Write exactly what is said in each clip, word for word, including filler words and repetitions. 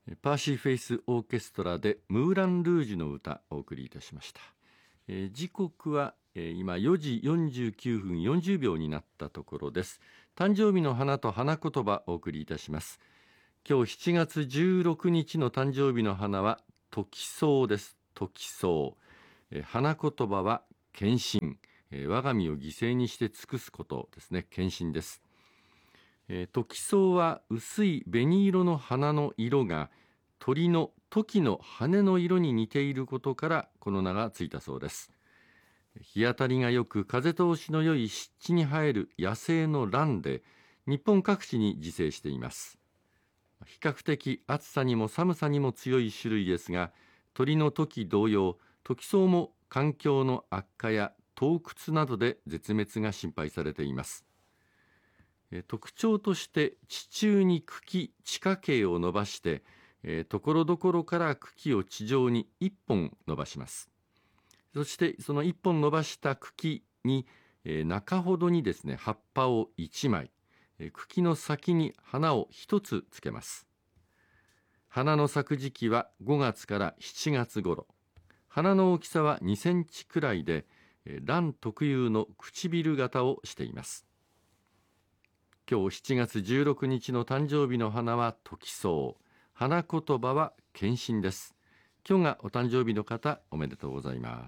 パーシーフェイスオーケストラでムーラン・ルージュの歌をお送りいたしました。えー、時刻は、えー、今よじよんじゅうきゅうふんよんじゅうびょうになったところです。誕生日の花と花言葉をお送りいたします。今日しちがつじゅうろくにちの誕生日の花はトキソウです。トキソウ、えー、花言葉は献身、えー、我が身を犠牲にして尽くすことですね。献身です。えー、トキソウは薄い紅色の花の色が鳥のトキの羽の色に似ていることからこの名がついたそうです。日当たりがよく風通しの良い湿地に生える野生の蘭で日本各地に自生しています。比較的暑さにも寒さにも強い種類ですが、鳥のトキ同様トキソウも環境の悪化や盗掘などで絶滅が心配されています。特徴として地中に茎地下茎を伸ばしてところどころから茎を地上にいっぽん伸ばします。そしてそのいっぽん伸ばした茎に中ほどにですね葉っぱをいちまい、茎の先に花をひとつつけます。花の咲く時期はごがつからしちがつ頃。花の大きさはにセンチくらいで蘭特有の唇型をしています。今日しちがつじゅうろくにちの誕生日の花はトキソウ、花言葉は献身です。今日がお誕生日の方、おめでとうございます。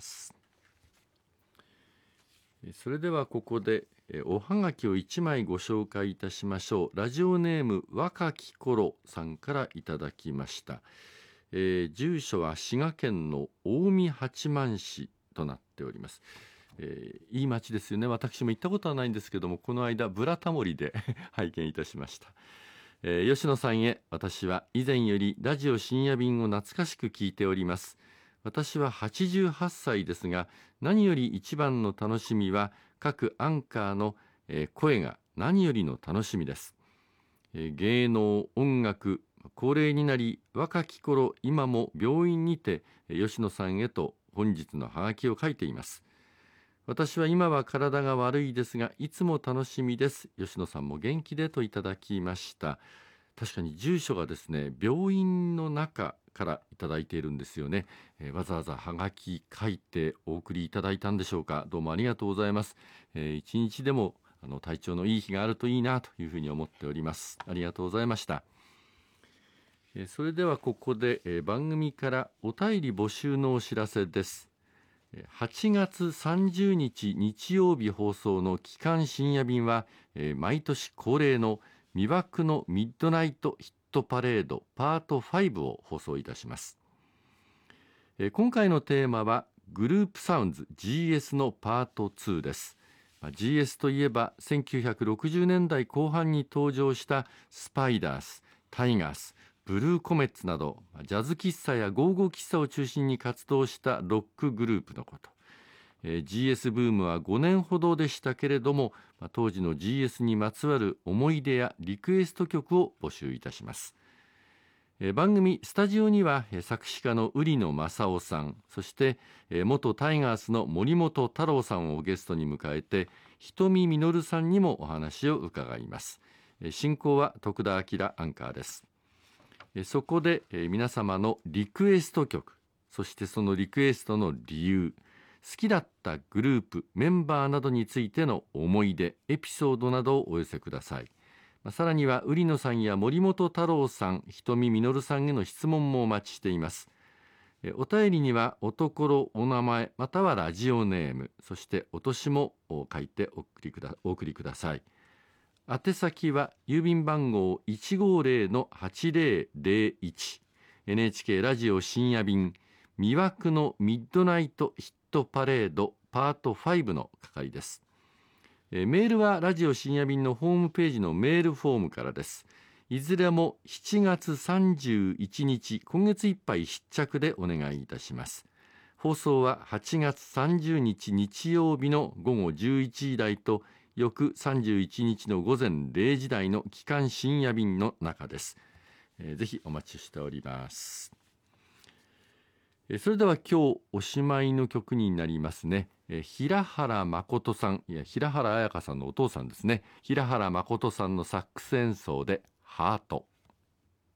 それではここでおはがきをいちまいご紹介いたしましょう。ラジオネーム若き頃さんからいただきました。えー、住所は滋賀県の近江八幡市となっております。えー、いい町ですよね。私も行ったことはないんですけども、この間ブラタモリで拝見いたしました。えー、吉野さんへ、私は以前よりラジオ深夜便を懐かしく聞いております。私ははちじゅうはっさいですが、何より一番の楽しみは各アンカーの、えー、声が何よりの楽しみです。えー、芸能、音楽、高齢になり若き頃今も病院にて吉野さんへと本日のハガキを書いています。私は今は体が悪いですがいつも楽しみです。吉野さんも元気でといただきました。確かに住所がですね病院の中からいただいているんですよね。えー、わざわざハガキ書いてお送りいただいたんでしょうか。どうもありがとうございます。えー、一日でもあの体調のいい日があるといいなというふうに思っております。ありがとうございました。それではここで番組からお便り募集のお知らせです。はちがつさんじゅうにち日曜日放送の期間深夜便は毎年恒例の魅惑のミッドナイトヒットパレードパートごを放送いたします。今回のテーマはグループサウンズ ジーエス のパートにです。ジーエス といえばせんきゅうひゃくろくじゅうねんだいこう半に登場したスパイダース、タイガース、ブルーコメッツなどジャズ喫茶やゴーゴー喫茶を中心に活動したロックグループのこと。えー、ジーエス ブームはごねんほどでしたけれども、当時の ジーエス にまつわる思い出やリクエスト曲を募集いたします。えー、番組スタジオには作詞家の売野正夫さん、そして元タイガースの森本太郎さんをゲストに迎えて瞳実さんにもお話を伺います。進行は徳田明アンカーです。そこで皆様のリクエスト曲、そしてそのリクエストの理由、好きだったグループ、メンバーなどについての思い出、エピソードなどをお寄せください。さらには売野さんや森本太郎さん、瞳実さんへの質問もお待ちしています。お便りにはおところ、お名前またはラジオネーム、そしてお年も書いてお送りくだ、お送りください。宛先は郵便番号 いちごぜろのはちぜろぜろいち エヌエイチケー ラジオ深夜便魅惑のミッドナイトヒットパレードパートごの係です。えメールはラジオ深夜便のホームページのメールフォームからです。いずれもしちがつさんじゅういちにち今月いっぱい必着でお願いいたします。放送ははちがつさんじゅうにち日曜日のごごじゅういちじ台と翌さんじゅういちにちのごぜんれいじ台の期間深夜便の中です。えー、ぜひお待ちしております。えー、それでは今日おしまいの曲になりますね。えー、平原誠さん、いや平原綾香さんのお父さんですね。平原誠さんのサックス演奏でハート。